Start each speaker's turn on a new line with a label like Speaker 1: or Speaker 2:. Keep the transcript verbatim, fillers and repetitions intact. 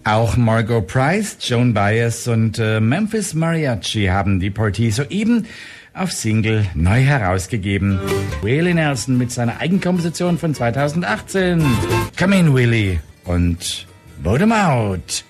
Speaker 1: Auch Margot Price, Joan Baez und äh, Memphis Mariachi haben die Partie soeben auf Single neu herausgegeben. Willie Nelson mit seiner Eigenkomposition von zweitausendachtzehn. Come in, Willie, und vote 'em out.